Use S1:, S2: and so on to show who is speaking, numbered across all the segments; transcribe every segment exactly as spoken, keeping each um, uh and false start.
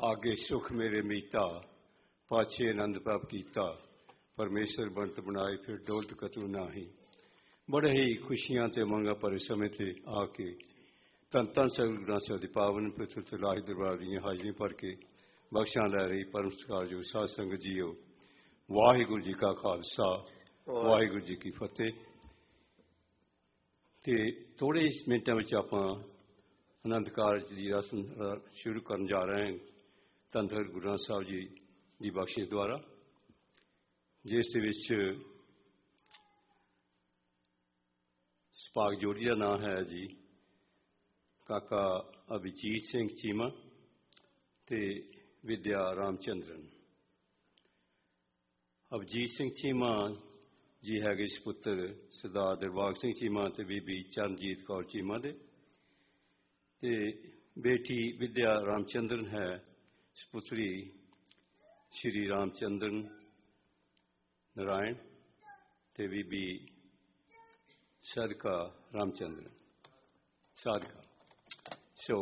S1: आगे सुख मेरे मीता पाछे आनंद प्राप्त कीता परमेश्वर बनत बनाए फिर दौलत कतू नाही। बड़े ही खुशियां ते मंगा पर समय थे आके तन तन सगल ग्रंथ साहिब दी पावन पवित्र लाही दरबार दी हाजरी भर के बख्शा लै रही परम सत्कार जो साध संगत जीओ वाहिगुरू जी का खालसा वाहिगुरू जी की फतेह। ते थोड़े मिनटों में आपां आनंद कारज की रस्म शुरू करने जा रहे हैं धन धन गुरु ग्रंथ साहिब जी की बख्शिश द्वारा, जिस विच सपाक जोड़ी का नाम है जी काका अभिजीत सिंह चीमा ते विद्या रामचंद्रन। अभिजीत सिंह चीमा जी है पुत्र सरदार दिलबाग सिंह चीमा ते बीबी चरणजीत कौर चीमा दे ते बेटी विद्या रामचंद्रन है पुत्री श्री रामचंद्रन नारायण ते बीबी साधका रामचंद्रन साधका। सो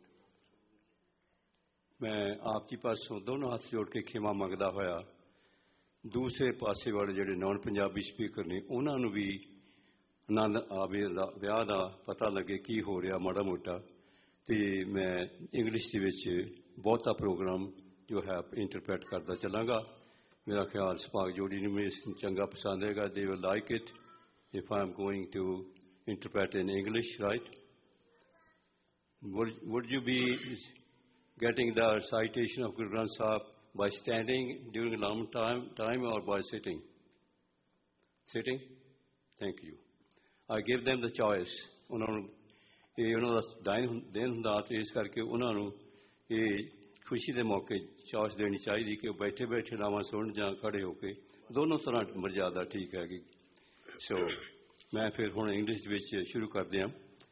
S1: मैं आपकी पासों दोनों हाथ जोड़ के खेमा मंगदा होया दूसरे पासे वाले जोड़े नॉन पंजाबी स्पीकर ने उन्होंने भी आनंद आवे विआह का पता लगे की हो रहा माड़ा मोटा। तो मैं इंग्लिश के बहुता प्रोग्राम जो है इंटरप्रेट करता चलांगा। मेरा ख्याल सपाक जोड़ी ने मेरे चंगा पसंद आएगा। They will like it if I am going to interpret in English right. Would you B getting the citation of Guru Granth Sahib by standing during a long time, time or by sitting? Sitting? Thank you. I give them the choice. उन्होंने ये उन्होंने दाइन दिन हुंदा ते इस करके उन्होंने ये खुशी के मौके चॉइस देनी चाहिए कि बैठे बैठे नामा सुन जां खड़े होके दोनों तरह मर्यादा ठीक है। सो मैं फिर हुण इंग्लिश विच शुरू कर दियां।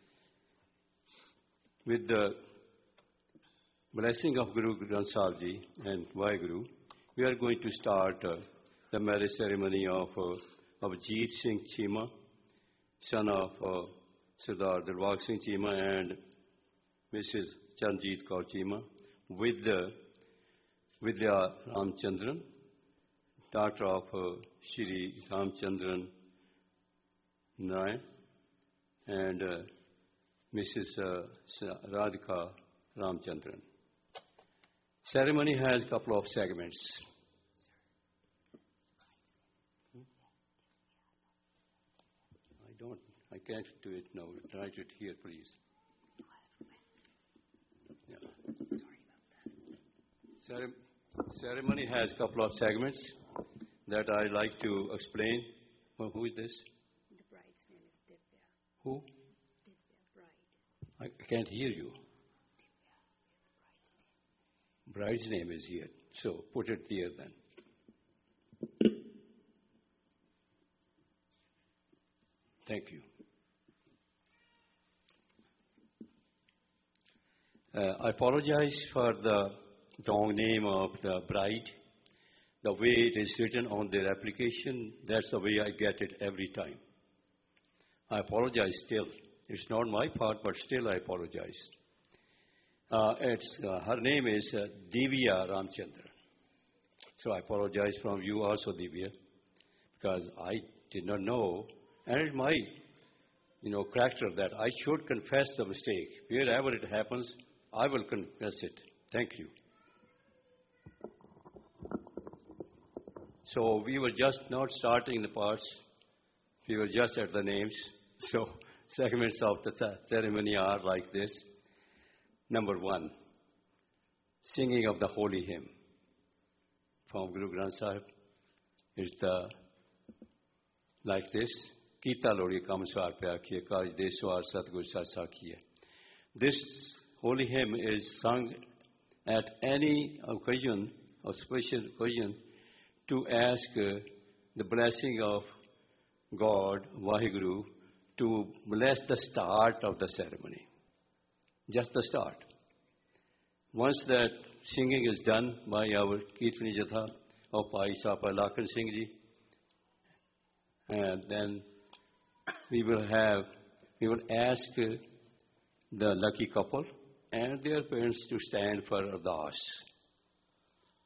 S1: With the blessing of Guru Granth Sahib Ji and Vaheguru, we are going to start uh, the marriage ceremony of uh, Abhijeet Singh Chima, son of uh, Sardar Dilbag Singh Chima and Missus Chanjeet Kaur Chima, with uh, Vidya Ramchandran, daughter of uh, Shri Ramchandran Narayan, and uh, Missus Uh, Radhika Ramchandran. Ceremony has a couple of segments. I don't, I can't do it now. Write it here, please. Yeah. Sorry about that. Ceremony has a couple of segments that I like to explain. Well, who is this?
S2: The bride's name is Divya.
S1: Who?
S2: Divya, bride.
S1: I can't hear you. Bride's name is here, so put it there then. Thank you. Uh, I apologize for the wrong name of the bride. The way it is written on their application, that's the way I get it every time. I apologize still. It's not my part, but still I apologize. Uh, it's, uh, her name is uh, Divya Ramchandran. So I apologize from you also, Divya, because I did not know, and it's my, you know, character that I should confess the mistake. Wherever it happens, I will confess it. Thank you. So we were just not starting the parts. We were just at the names. So segments of the ceremony are like this. Number one, singing of the holy hymn from Guru Granth Sahib is the like this. Kita lori kam swar pe akhiye kaj deswar satgur sat sakhiye. This holy hymn is sung at any occasion, or special occasion, to ask uh, the blessing of God, Vaheguru, to bless the start of the ceremony. Just the start. Once that singing is done by our Kirtani Jatha of Bhai Sapa Lakan Singh Ji, and then we will have, we will ask the lucky couple and their parents to stand for ardas.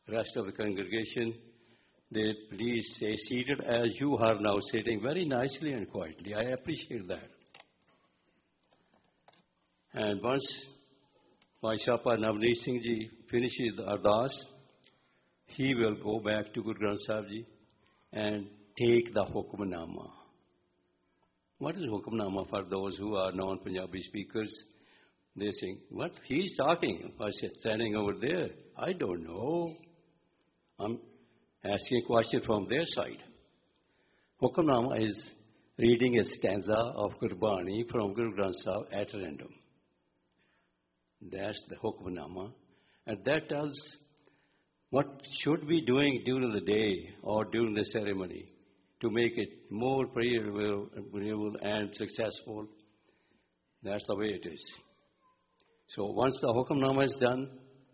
S1: rest of the congregation, they please stay seated as you are now sitting very nicely and quietly. I appreciate that. And once Bhai Sapa Navneet Singh Ji finishes the ardas, he will go back to Guru Granth Sahib Ji and take the Hukmnama. What is Hukmnama for those who are non-Punjabi speakers? They say, what? He's talking. I said, standing over there. I don't know. I'm asking a question from their side. Hukmnama is reading a stanza of Gurbani from Guru Granth Sahib at random. That's the Hukmnama. And that tells what should be doing during the day or during the ceremony to make it more prayerful and successful. That's the way it is. So once the Hukmnama is done,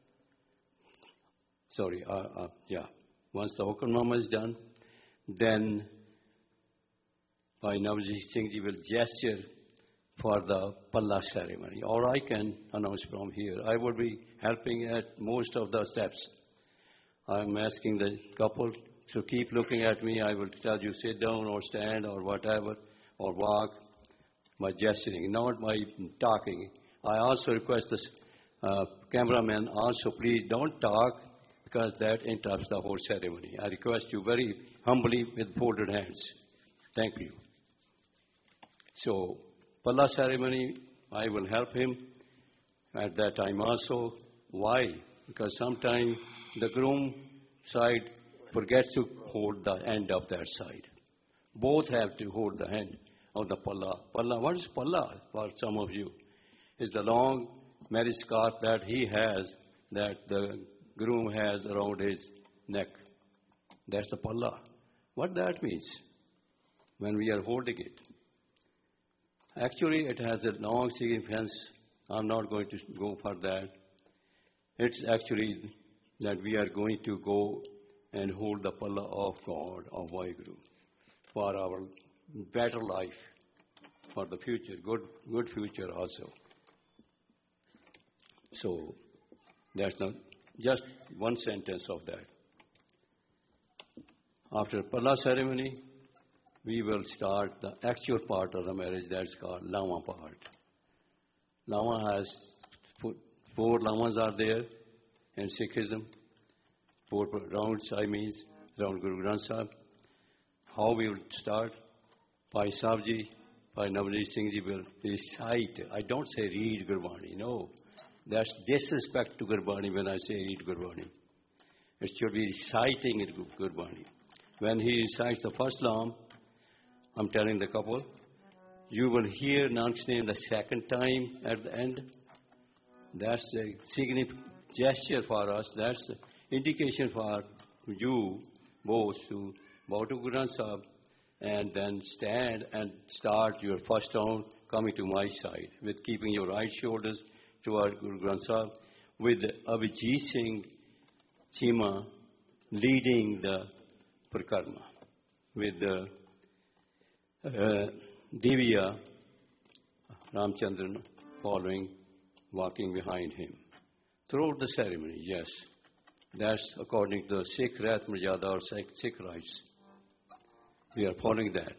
S1: sorry, uh, uh, yeah, once the Hukmnama is done, then Bhai Navneet Singh Ji will gesture for the Palla ceremony, or I can announce from here. I will be helping at most of the steps. I'm asking the couple to keep looking at me. I will tell you sit down or stand or whatever, or walk by gesturing, not by talking. I also request this uh, cameraman also, please don't talk because that interrupts the whole ceremony. I request you very humbly with folded hands. Thank you. So, Palla ceremony, I will help him at that time also. Why? Because sometimes the groom side forgets to hold the end of that side. Both have to hold the hand of the Palla. Palla, what is Palla for some of you? Is the long marriage scarf that he has, that the groom has around his neck. That's the Palla. What that means when we are holding it? Actually, it has a long significance. I'm not going to go for that. It's actually that we are going to go and hold the Palla of God, of Vaheguru, for our better life, for the future, good, good future also. So, that's not just one sentence of that. After Palla ceremony, we will start the actual part of the marriage, that's called Lama part. Lama has, four Lamas are there in Sikhism, four rounds, I mean, round Guru Granth Sahib. How we will start? Bhai Sahib Ji, Bhai Navneet Singh Ji will recite. I don't say read Gurbani, no. That's disrespect to Gurbani when I say read Gurbani. It should be reciting it Gurbani. When he recites the first Lam, I'm telling the couple, you will hear Nanak's name the second time at the end. That's a significant gesture for us. That's an indication for you both to bow to Guru Granth Sahib and then stand and start your first round coming to my side with keeping your right shoulders toward Guru Granth Sahib with Abhijit Singh Chima leading the Parikrama with the Uh, Divya Ramchandran following, walking behind him. Throughout the ceremony, yes. That's according to the Sikh Rath Maryada or Sikh, Sikh rights. We are following that.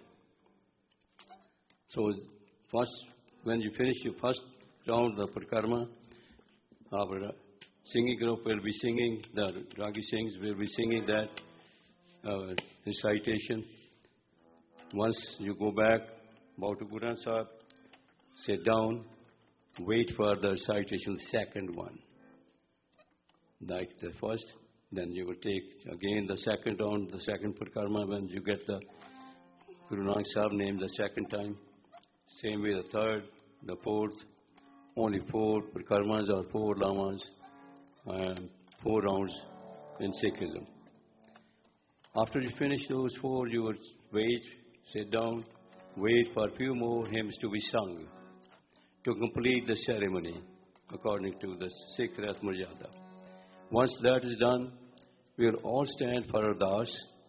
S1: So, first, when you finish your first round of the Parikrama, our singing group will be singing, the Ragi Singhs will be singing that uh, recitation. Once you go back, bow to Guru Granth Sahib, sit down, wait for the recitation, second one. Like the first, then you will take again the second round, the second Parikrama, when you get the Guru Nanak Sahib name the second time. Same way the third, the fourth, only four Parikramas or four Lamas, and four rounds in Sikhism. After you finish those four, you will wait, sit down, wait for a few more hymns to be sung to complete the ceremony according to the Sikh Rath Maryada. Once that is done, we will all stand for ardas,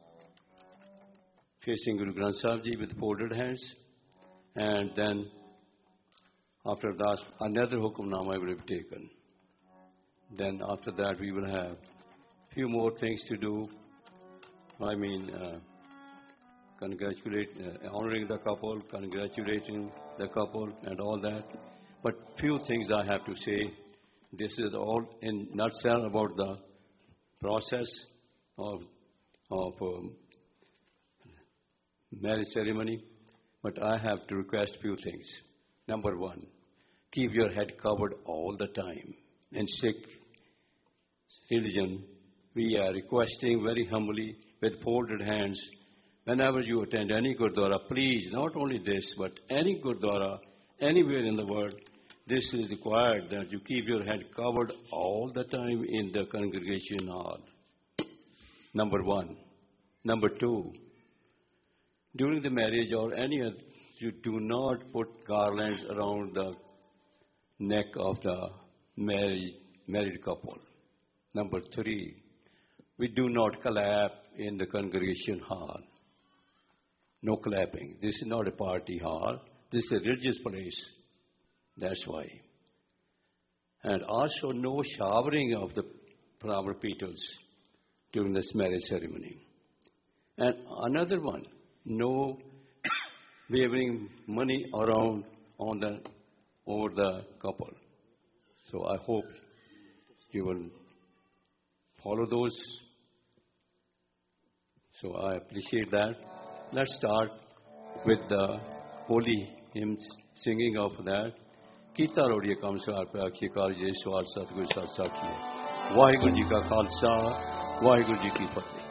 S1: facing Guru Granth Sahib Ji with folded hands, and then after ardas, another Hukamnama will be taken. Then after that, we will have few more things to do. I mean, uh, congratulate, uh, honoring the couple, congratulating the couple, and all that. But few things I have to say. This is all in nutshell about the process of of um, marriage ceremony. But I have to request few things. Number one, keep your head covered all the time. In Sikh religion, we are requesting very humbly with folded hands, whenever you attend any Gurdwara, please, not only this, but any Gurdwara, anywhere in the world, this is required that you keep your head covered all the time in the congregation hall. Number one. Number two, during the marriage or any other, you do not put garlands around the neck of the married, married couple. Number three, we do not clap in the congregation hall. No clapping. This is not a party hall. This is a religious place. That's why. And also no showering of the flower petals during this marriage ceremony. And another one, no waving money around on the over the couple. So I hope you will follow those. So I appreciate that. Let's start with the holy hymns, singing of that. Kita Rodiya Kamsar Prakshi Karje Swar Satguru Sat Sakhi. Vaheguru Ji Ka Khalsa, Vaheguru Ji Ki Fateh.